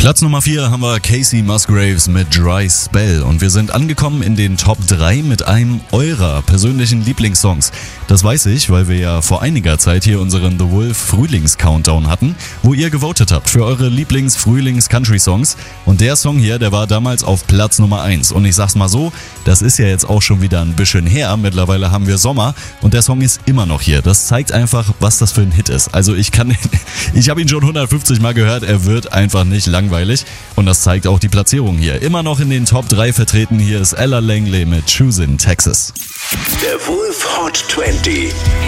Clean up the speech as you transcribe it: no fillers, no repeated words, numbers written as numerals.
Platz Nummer 4 haben wir Casey Musgraves mit Dry Spell und wir sind angekommen in den Top 3 mit einem eurer persönlichen Lieblingssongs. Das weiß ich, weil wir ja vor einiger Zeit hier unseren The Wolf Frühlings-Countdown hatten, wo ihr gewotet habt für eure Lieblings-Frühlings-Country-Songs und der Song hier, der war damals auf Platz Nummer 1 und ich sag's mal so, das ist ja jetzt auch schon wieder ein bisschen her, mittlerweile haben wir Sommer und der Song ist immer noch hier. Das zeigt einfach, was das für ein Hit ist. Also ich habe ihn schon 150 Mal gehört, er wird einfach nicht langweilig. Und das zeigt auch die Platzierung hier. Immer noch in den Top 3 vertreten. Hier ist Ella Langley mit Choosin' Texas. Der Wolf Hot 20.